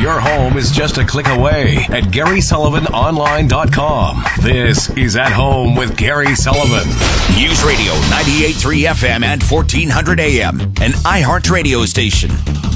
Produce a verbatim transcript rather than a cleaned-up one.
Your home is just a click away at Gary Sullivan Online dot com. This is At Home with Gary Sullivan. News Radio ninety-eight point three F M and fourteen hundred A M, an iHeart radio station.